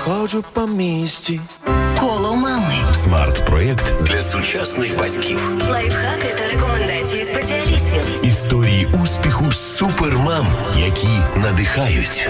ходжу по місті. Коло мами. Смарт-проєкт для сучасних батьків. Лайфхаки та рекомендації спеціалістів. Історії успіху супермам, які надихають.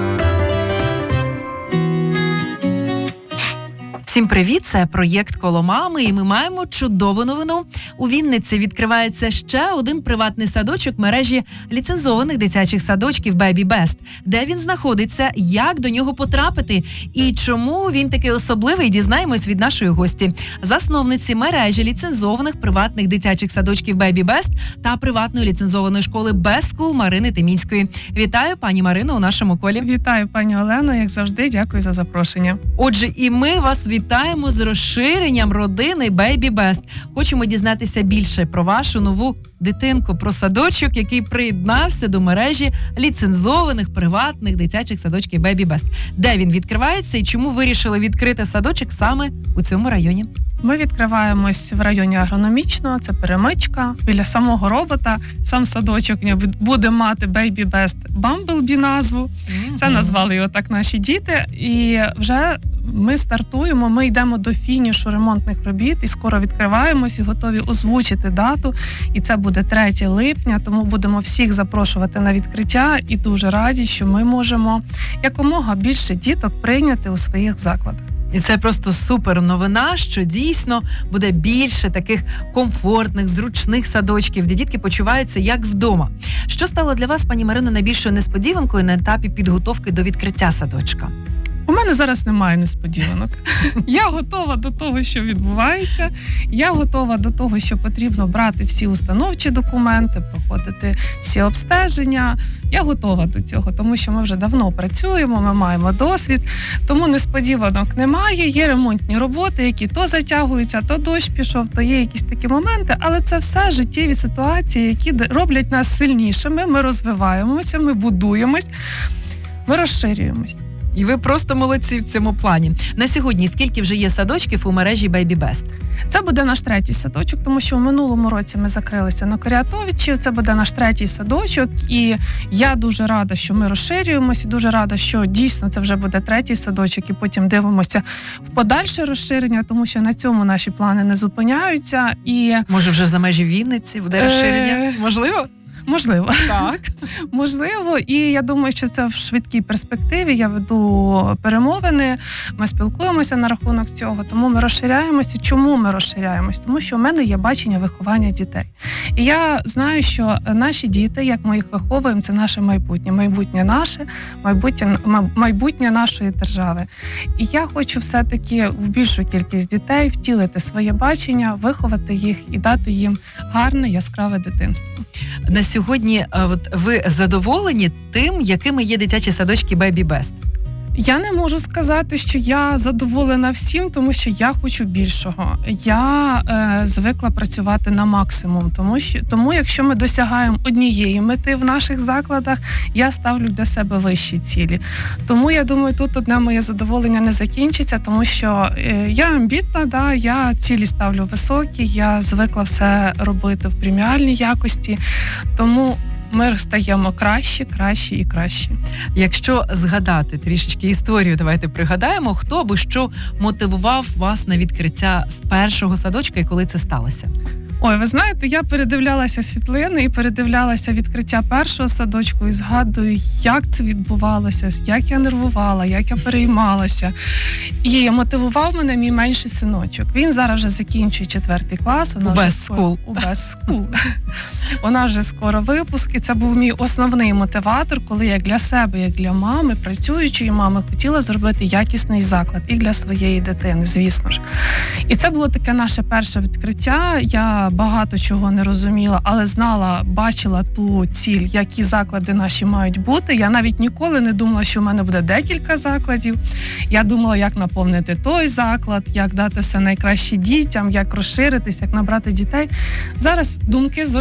Всім привіт, це проєкт «Коло мами», і ми маємо чудову новину. У Вінниці відкривається ще один приватний садочок мережі ліцензованих дитячих садочків Baby Best. Де він знаходиться, як до нього потрапити і чому він такий особливий, дізнаємось від нашої гості. Засновниці мережі ліцензованих приватних дитячих садочків Baby Best та приватної ліцензованої школи Best School Марини Тимінської. Вітаю, пані Марино, у нашому колі. Вітаю, пані Олено, як завжди, дякую за запрошення. Отже, і ми вас вітаємо з розширенням родини Baby Best. Хочемо дізнатися більше про вашу нову дитинку, про садочок, який приєднався до мережі ліцензованих приватних дитячих садочків Baby Best. Де він відкривається і чому вирішили відкрити садочок саме у цьому районі? Ми відкриваємось в районі Агрономічного, це Перемичка, біля самого робота. Сам садочок буде мати Baby Best Bumblebee назву. Це назвали його так наші діти. І вже ми стартуємо, ми йдемо до фінішу ремонтних робіт і скоро відкриваємось і готові озвучити дату. І це буде 3 липня, тому будемо всіх запрошувати на відкриття і дуже раді, що ми можемо якомога більше діток прийняти у своїх закладах. І це просто супер новина, що дійсно буде більше таких комфортних, зручних садочків, де дітки почуваються як вдома. Що стало для вас, пані Марино, найбільшою несподіванкою на етапі підготовки до відкриття садочка? У мене зараз немає несподіванок. Я готова до того, що відбувається. Я готова до того, що потрібно брати всі установчі документи, проходити всі обстеження. Я готова до цього, тому що ми вже давно працюємо, ми маємо досвід. Тому несподіванок немає. Є ремонтні роботи, які то затягуються, то дощ пішов, то є якісь такі моменти. Але це все життєві ситуації, які роблять нас сильнішими. Ми розвиваємося, ми будуємось, ми розширюємось. І ви просто молодці в цьому плані. На сьогодні скільки вже є садочків у мережі Baby Best? Це буде наш 3-й садочок, тому що в минулому році ми закрилися на Корятовичі. Це буде наш 3-й садочок. І я дуже рада, що ми розширюємося. Дуже рада, що дійсно це вже буде 3-й садочок. І потім дивимося в подальше розширення, тому що на цьому наші плани не зупиняються. І може вже за межі Вінниці буде розширення? Можливо? Можливо. Так. Можливо. І я думаю, що це в швидкій перспективі. Я веду перемовини, ми спілкуємося на рахунок цього, тому ми розширяємося. Чому ми розширяємось? Тому що у мене є бачення виховання дітей. І я знаю, що наші діти, як ми їх виховуємо, це наше майбутнє. Майбутнє наше, майбутнє нашої держави. І я хочу все-таки в більшу кількість дітей втілити своє бачення, виховати їх і дати їм гарне, яскраве дитинство. На сьогодні ви задоволені тим, якими є дитячі садочки Baby Best? Я не можу сказати, що я задоволена всім, тому що я хочу більшого. Я звикла працювати на максимум, тому якщо ми досягаємо однієї мети в наших закладах, я ставлю для себе вищі цілі. Тому я думаю, тут одне моє задоволення не закінчиться, тому що я амбітна, я цілі ставлю високі, я звикла все робити в преміальній якості, тому ми стаємо краще і краще. Якщо згадати трішечки історію, давайте пригадаємо, хто або що мотивував вас на відкриття з першого садочка і коли це сталося? Ой, ви знаєте, я передивлялася світлини і передивлялася відкриття першого садочку і згадую, як це відбувалося, як я нервувала, як я переймалася. І мотивував мене мій менший синочок. Він зараз вже закінчує 4 клас. У Best School. У Best School. У нас вже скоро випуск, і це був мій основний мотиватор, коли я для себе, як для мами, працюючої мами, хотіла зробити якісний заклад і для своєї дитини, звісно ж. І це було таке наше перше відкриття. Я багато чого не розуміла, але знала, бачила ту ціль, які заклади наші мають бути. Я навіть ніколи не думала, що в мене буде декілька закладів. Я думала, як наповнити той заклад, як дати все найкраще дітям, як розширитись, як набрати дітей. Зараз думки зовсім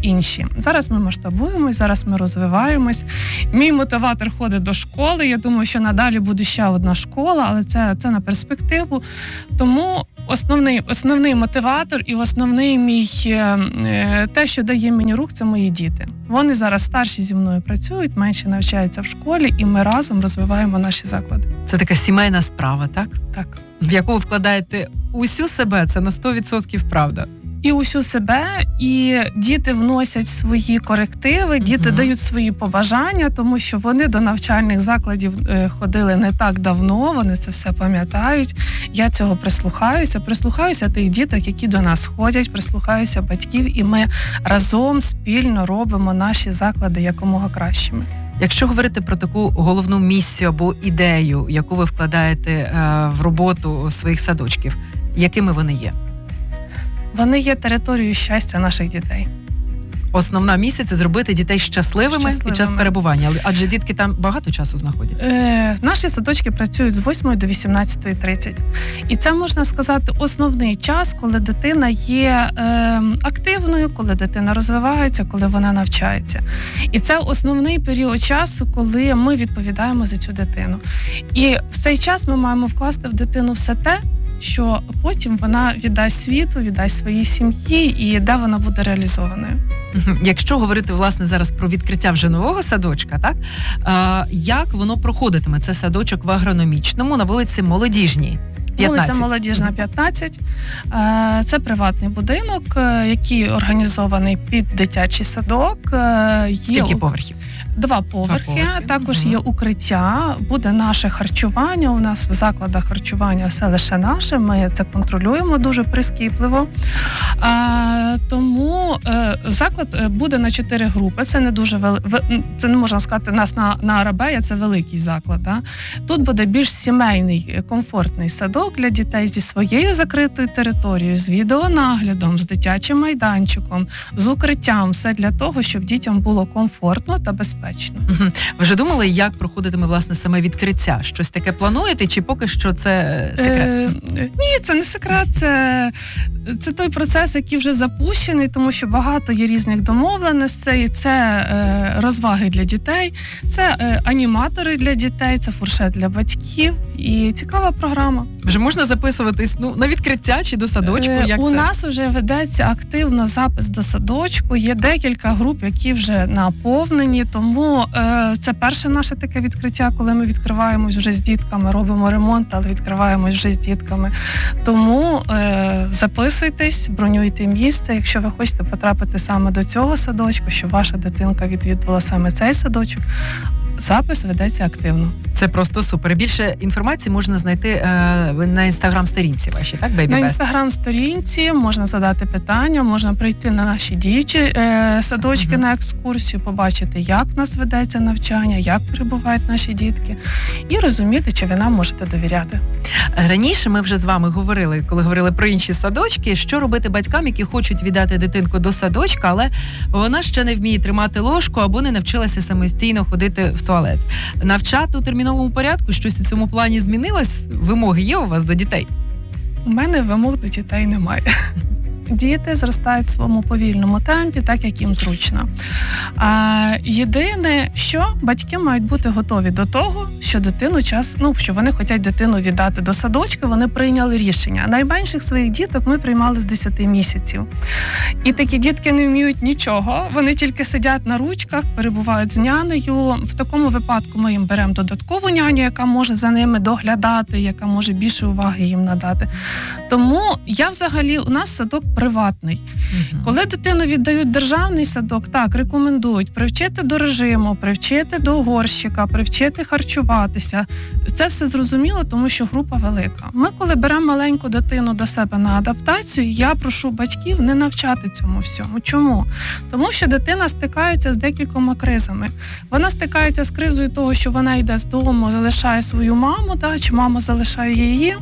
інші. Зараз ми масштабуємось, зараз ми розвиваємось. Мій мотиватор ходить до школи. Я думаю, що надалі буде ще одна школа, але це на перспективу. Тому основний мотиватор і основний мій те, що дає мені рух, це мої діти. Вони зараз старші зі мною працюють, менші навчаються в школі, і ми разом розвиваємо наші заклади. Це така сімейна справа, так? Так. В яку ви вкладаєте усю себе, це на 100% правда. І усю себе, і діти вносять свої корективи, діти дають свої побажання, тому що вони до навчальних закладів ходили не так давно, вони це все пам'ятають. Я цього прислухаюся тих діток, які до нас ходять, прислухаюся батьків, і ми разом спільно робимо наші заклади якомога кращими. Якщо говорити про таку головну місію або ідею, яку ви вкладаєте в роботу своїх садочків, якими вони є? Вони є територією щастя наших дітей. Основна місія – це зробити дітей щасливими під час перебування, адже дітки там багато часу знаходяться. Наші садочки працюють з 8 до 18:30. І це, можна сказати, основний час, коли дитина є активною, коли дитина розвивається, коли вона навчається. І це основний період часу, коли ми відповідаємо за цю дитину. І в цей час ми маємо вкласти в дитину все те, що потім вона віддасть світу, віддасть своїй сім'ї і де вона буде реалізованою. Якщо говорити, власне, зараз про відкриття вже нового садочка, так? Як воно проходитиме? Це садочок в Агрономічному на вулиці Молодіжній, 15. Вулиця Молодіжна, 15. Це приватний будинок, який організований під дитячий садок. Скільки поверхів? 2 поверхи. Також є укриття, буде наше харчування. У нас в закладах харчування все лише наше, ми це контролюємо дуже прискіпливо. Тому заклад буде на 4 групи. Це не дуже це не можна сказати, нас на Арабея, це великий заклад. Да? Тут буде більш сімейний, комфортний садок для дітей зі своєю закритою територією, з відеонаглядом, з дитячим майданчиком, з укриттям. Все для того, щоб дітям було комфортно та безпечно. Ви вже думали, як проходитиме, власне, саме відкриття? Щось таке плануєте, чи поки що це секрет? Ні, це не секрет, це той процес, який вже запущений, тому що багато є різних домовленостей, це розваги для дітей, це аніматори для дітей, це фуршет для батьків і цікава програма. Вже можна записуватись на відкриття чи до садочку? У нас вже ведеться активно запис до садочку, є декілька груп, які вже наповнені, тому це перше наше таке відкриття, коли ми відкриваємось вже з дітками, робимо ремонт, але відкриваємось вже з дітками. Тому записуйтесь, бронюйте місце, якщо ви хочете потрапити саме до цього садочку, щоб ваша дитинка відвідувала саме цей садочок. Запис ведеться активно. Це просто супер. Більше інформації можна знайти на інстаграм-сторінці вашій, так, Baby Best? На інстаграм-сторінці можна задати питання, можна прийти на наші діючі садочки на екскурсію, побачити, як в нас ведеться навчання, як перебувають наші дітки, і розуміти, чи ви нам можете довіряти. Раніше ми вже з вами говорили, коли говорили про інші садочки, що робити батькам, які хочуть віддати дитинку до садочка, але вона ще не вміє тримати ложку або не навчилася самостійно ходити в туалет. Навчати у терміновому порядку, щось у цьому плані змінилось? Вимоги є у вас до дітей? У мене вимог до дітей немає. Діти зростають в своєму повільному темпі, так, як їм зручно. Єдине, що батьки мають бути готові до того, що що вони хочуть дитину віддати до садочка, вони прийняли рішення. Найменших своїх діток ми приймали з 10 місяців. І такі дітки не вміють нічого, вони тільки сидять на ручках, перебувають з нянею. В такому випадку ми їм беремо додаткову няню, яка може за ними доглядати, яка може більше уваги їм надати. Тому у нас садок приватний. Коли дитину віддають державний садок, так, рекомендують привчити до режиму, привчити до горщика, привчити харчуватися. Це все зрозуміло, тому що група велика. Ми, коли беремо маленьку дитину до себе на адаптацію, я прошу батьків не навчати цьому всьому. Чому? Тому що дитина стикається з декількома кризами. Вона стикається з кризою того, що вона йде з дому, залишає свою маму, чи мама залишає її.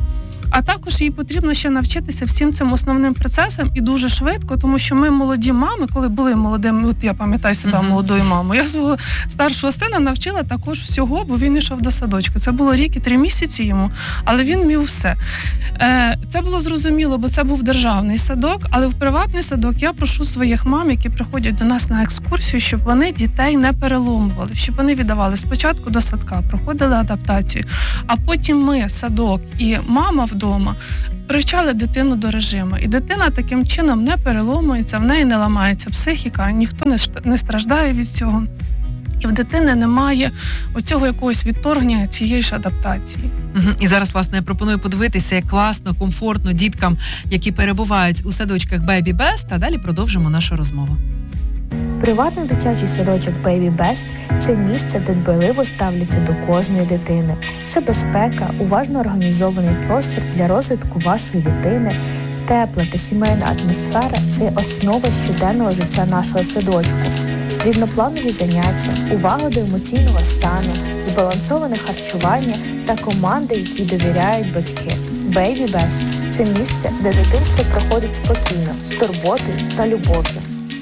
А також їй потрібно ще навчитися всім цим основним процесам і дуже швидко, тому що ми молоді мами, коли були молодими, от я пам'ятаю себе молодою мамою, я свого старшого сина навчила також всього, бо він йшов до садочку. Це було рік і 3 місяці йому, але він вмів все. Це було зрозуміло, бо це був державний садок, але в приватний садок я прошу своїх мам, які приходять до нас на екскурсію, щоб вони дітей не переломували, щоб вони віддавали спочатку до садка, проходили адаптацію, а потім ми, садок і мама вдома, привчали дитину до режиму. І дитина таким чином не переломується, в неї не ламається психіка, ніхто не страждає від цього. І в дитини немає оцього якогось відторгнення цієї ж адаптації. І зараз, власне, я пропоную подивитися, як класно, комфортно діткам, які перебувають у садочках Baby Best, а далі продовжимо нашу розмову. Приватний дитячий садочок Baby Best – це місце, де дбайливо ставляться до кожної дитини. Це безпека, уважно організований простір для розвитку вашої дитини. Тепла та сімейна атмосфера – це основа щоденного життя нашого садочку. Різнопланові заняття, увага до емоційного стану, збалансоване харчування та команди, які довіряють батьки. Baby Best – це місце, де дитинство проходить спокійно, з турботою та любов'ю.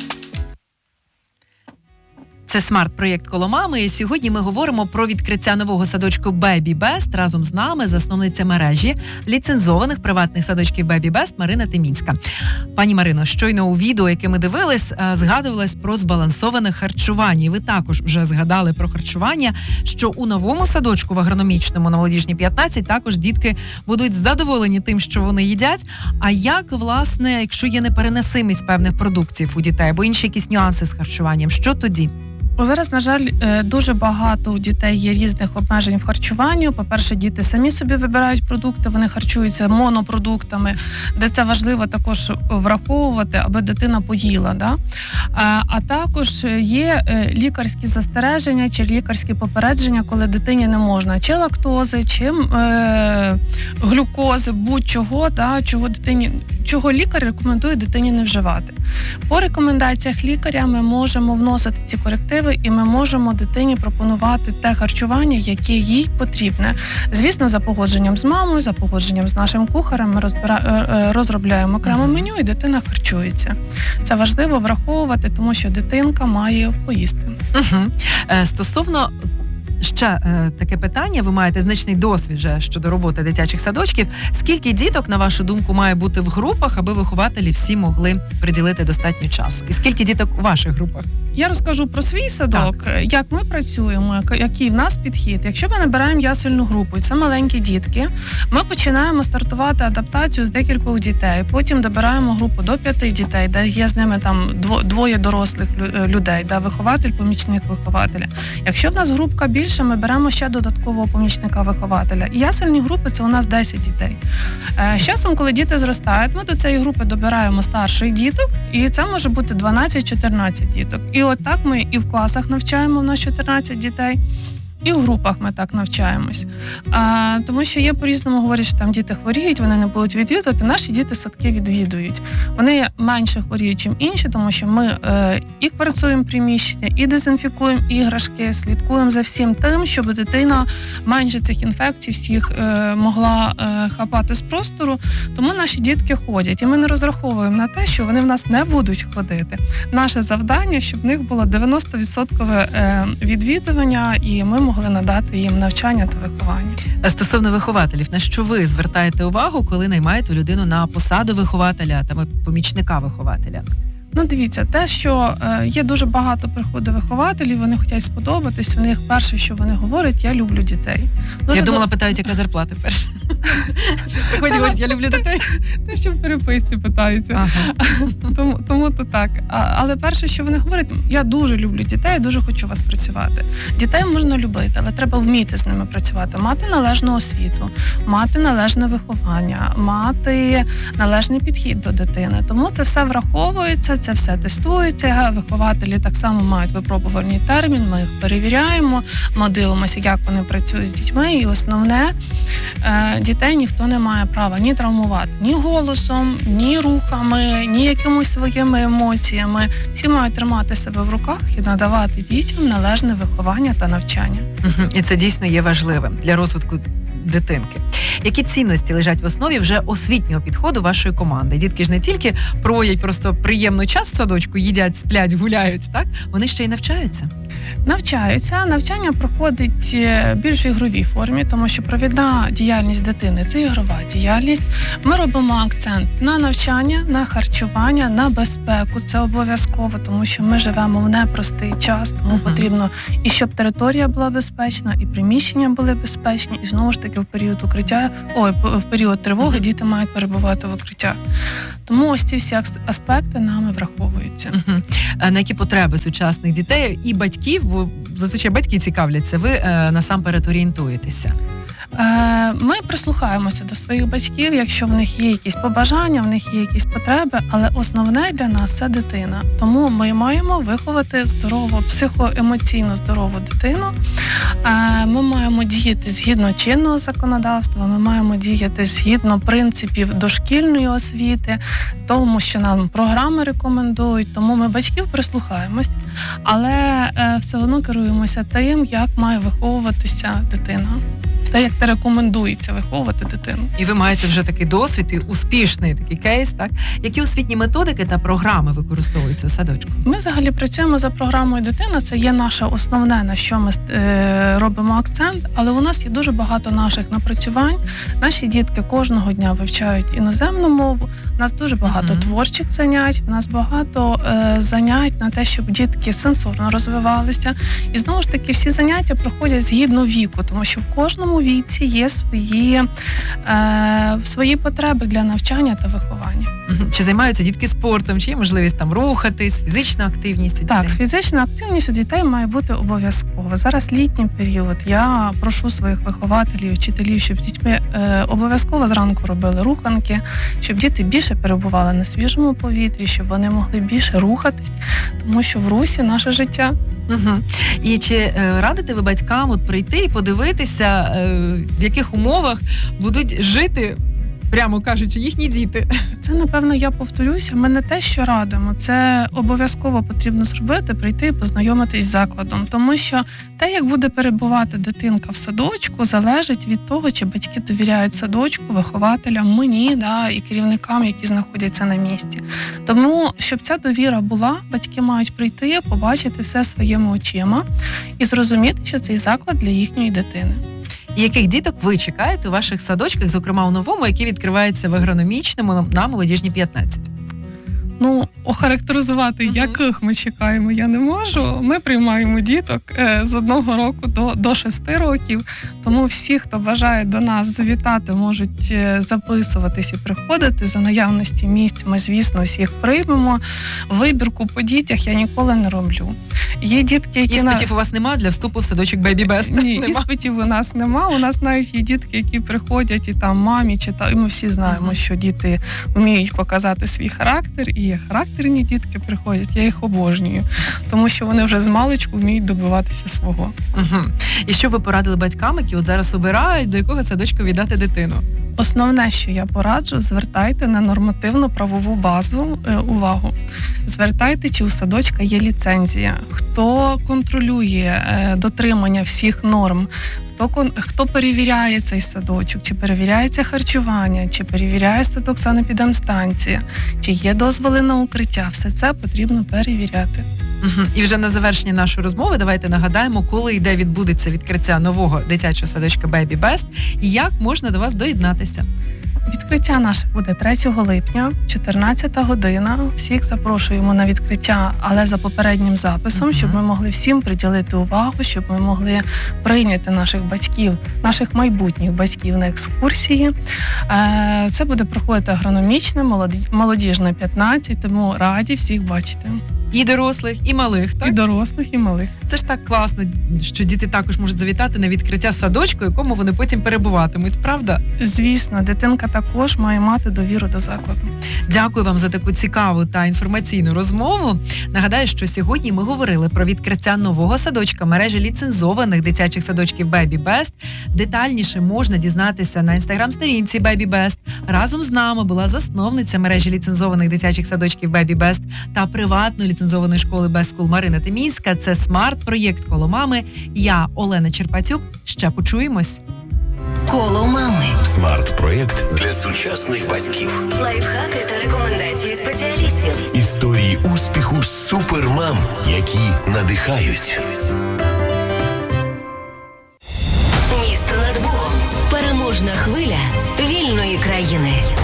Це смарт-проєкт «Коло мами», і сьогодні ми говоримо про відкриття нового садочку Baby Best. Разом з нами засновниця мережі ліцензованих приватних садочків Baby Best Марина Тимінська. Пані Марино, щойно у відео, яке ми дивились, згадувалось про збалансоване харчування. І ви також вже згадали про харчування, що у новому садочку в агрономічному на Молодіжній 15 також дітки будуть задоволені тим, що вони їдять. А як, власне, якщо є непереносимість певних продуктів у дітей, або інші якісь нюанси з харчуванням, що тоді? Зараз, на жаль, дуже багато у дітей є різних обмежень в харчуванні. По-перше, діти самі собі вибирають продукти, вони харчуються монопродуктами, де це важливо також враховувати, аби дитина поїла. Да? А також є лікарські застереження чи лікарські попередження, коли дитині не можна чи лактози, чи глюкози, будь-чого, да? Чого лікар рекомендує дитині не вживати. По рекомендаціях лікаря ми можемо вносити ці корективи і ми можемо дитині пропонувати те харчування, яке їй потрібне. Звісно, за погодженням з мамою, за погодженням з нашим кухарем ми розробляємо окреме меню і дитина харчується. Це важливо враховувати, тому що дитинка має поїсти. Стосовно ще таке питання, ви маєте значний досвід вже щодо роботи дитячих садочків. Скільки діток, на вашу думку, має бути в групах, аби вихователі всі могли приділити достатньо часу? І скільки діток у ваших групах? Я розкажу про свій садок, як ми працюємо, який в нас підхід. Якщо ми набираємо ясельну групу, і це маленькі дітки, ми починаємо стартувати адаптацію з декількох дітей. Потім добираємо групу до 5 дітей, де є з ними там двоє дорослих людей, де вихователь, помічник вихователя. Якщо в нас групка більше, ми беремо ще додаткового помічника-вихователя. І ясельні групи – це у нас 10 дітей. З часом, коли діти зростають, ми до цієї групи добираємо старших діток, і це може бути 12-14 діток. І от так ми і в класах навчаємо, в нас 14 дітей, і в групах ми так навчаємось. Тому що є по-різному говорять, що там діти хворіють, вони не будуть відвідувати. Наші діти садки відвідують. Вони менше хворіють, ніж інші, тому що ми і кварцуємо приміщення, і дезінфікуємо іграшки, слідкуємо за всім тим, щоб дитина менше цих інфекцій всіх могла хапати з простору. Тому наші дітки ходять. І ми не розраховуємо на те, що вони в нас не будуть ходити. Наше завдання, щоб в них було 90% відвідування, і ми могли надати їм навчання та виховання. Стосовно вихователів, на що ви звертаєте увагу, коли наймаєте людину на посаду вихователя та помічника вихователя? Ну, дивіться, те, що є дуже багато приходить вихователів, вони хочуть сподобатись, у них перше, що вони говорять, я люблю дітей. Я думала, питають, яка зарплата перша. Приходять, говорять, я люблю дітей. Те, що в переписці питаються. Тому то так. Але перше, що вони говорять, я дуже люблю дітей, дуже хочу вас працювати. Дітей можна любити, але треба вміти з ними працювати, мати належну освіту, мати належне виховання, мати належний підхід до дитини. Тому це все враховується, це все тестується. Вихователі так само мають випробувальний термін, ми їх перевіряємо, ми дивимося, як вони працюють з дітьми. І основне, дітей ніхто не має права ні травмувати, ні голосом, ні рухами, ні якимось своїми емоціями. Всі мають тримати себе в руках і надавати дітям належне виховання та навчання. І це дійсно є важливим для розвитку дитинки. Які цінності лежать в основі вже освітнього підходу вашої команди? Дітки ж не тільки проводять просто приємний час в садочку, їдять, сплять, гуляють, так? Вони ще й навчаються. Навчаються. Навчання проходить більш в ігровій формі, тому що провідна діяльність дитини – це ігрова діяльність. Ми робимо акцент на навчання, на харчування, на безпеку. Це обов'язково, тому що ми живемо в непростий час, тому потрібно і щоб територія була безпечна, і приміщення були безпечні, і знову ж таки в період тривоги діти мають перебувати в укриттях. Тому ось ці всі аспекти нами враховуються. А на які потреби сучасних дітей і батьків, бо зазвичай батьки цікавляться, ви насамперед орієнтуєтеся? Ми прислухаємося до своїх батьків, якщо в них є якісь побажання, в них є якісь потреби, але основне для нас – це дитина. Тому ми маємо виховати здорову, психоемоційно здорову дитину. Ми маємо діяти згідно чинного законодавства, ми маємо діяти згідно принципів дошкільної освіти, тому що нам програми рекомендують, тому ми батьків прислухаємось, але все одно керуємося тим, як має виховуватися дитина. Те, як те рекомендується виховувати дитину. І ви маєте вже такий досвід і успішний такий кейс, так? Які освітні методики та програми використовуються у садочку? Ми взагалі працюємо за програмою «Дитина». Це є наше основне, на що ми робимо акцент, але у нас є дуже багато наших напрацювань. Наші дітки кожного дня вивчають іноземну мову, у нас дуже багато творчих занять, у нас багато занять на те, щоб дітки сенсорно розвивалися. І знову ж таки, всі заняття проходять згідно віку, тому що в кожному віці є свої потреби для навчання та виховання. Чи займаються дітки спортом, чи є можливість там рухатись, фізична активність у дітей? Так, фізична активність у дітей має бути обов'язково. Зараз літній період. Я прошу своїх вихователів, вчителів, щоб з дітьми обов'язково зранку робили руханки, щоб діти більше перебували на свіжому повітрі, щоб вони могли більше рухатись, тому що в русі наше життя. І чи радите ви батькам от прийти і подивитися, в яких умовах будуть жити, прямо кажучи, їхні діти? Це, напевно, я повторюся, ми не те, що радимо, це обов'язково потрібно зробити, прийти і познайомитись з закладом, тому що те, як буде перебувати дитинка в садочку, залежить від того, чи батьки довіряють садочку, вихователям, мені, і керівникам, які знаходяться на місці. Тому, щоб ця довіра була, батьки мають прийти, побачити все своїми очима і зрозуміти, що цей заклад для їхньої дитини. І яких діток ви чекаєте у ваших садочках, зокрема у новому, який відкривається в агрономічному на Молодіжній 15? Охарактеризувати, яких ми чекаємо, я не можу. Ми приймаємо діток з 1 року до 6 років, тому всі, хто бажає до нас завітати, можуть записуватись і приходити. За наявності місць ми, звісно, всіх приймемо. Вибірку по дітях я ніколи не роблю. Є дітки, які... Іспитів у вас немає для вступу в садочок Baby Best? Ні, іспитів у нас нема. У нас навіть є дітки, які приходять і там мамі читають. І ми всі знаємо, що діти вміють показати свій характер, і є характерні дітки приходять, я їх обожнюю, тому що вони вже з маличку вміють добиватися свого. І що ви порадили батькам, які от зараз обирають, до якого садочку віддати дитину? Основне, що я пораджу, звертайте на нормативно-правову базу увагу. Звертайте, чи у садочка є ліцензія, хто контролює дотримання всіх норм, хто перевіряє цей садочок, чи перевіряється харчування, чи перевіряє садок санепідемстанція, чи є дозволи на укриття. Все це потрібно перевіряти. І вже на завершення нашої розмови давайте нагадаємо, коли і де відбудеться відкриття нового дитячого садочка Baby Best і як можна до вас доєднатися. Відкриття наше буде 3 липня, 14 година. Всіх запрошуємо на відкриття, але за попереднім записом, щоб ми могли всім приділити увагу, щоб ми могли прийняти наших батьків, наших майбутніх батьків на екскурсії. Це буде проходити агрономічне, молодіжне 15, тому раді всіх бачити. І дорослих, і малих, так? І дорослих, і малих. Це ж так класно, що діти також можуть завітати на відкриття садочку, якому вони потім перебуватимуть, правда? Звісно, дитинка також має мати довіру до закладу. Дякую вам за таку цікаву та інформаційну розмову. Нагадаю, що сьогодні ми говорили про відкриття нового садочка мережі ліцензованих дитячих садочків Baby Best. Детальніше можна дізнатися на інстаграм-сторінці Baby Best. Разом з нами була засновниця мережі ліцензованих дитячих садочків Baby Best та приватної ліцензованої школи Best School Марина Тимінська. Це смарт-проєкт «Коло мами». Я, Олена Черпатюк. Ще почуємось. Коло мами. Смарт-проєкт для сучасних батьків. Лайфхаки та рекомендації спеціалістів. Історії успіху супермам, які надихають. Місто над Богом. Переможна хвиля вільної країни.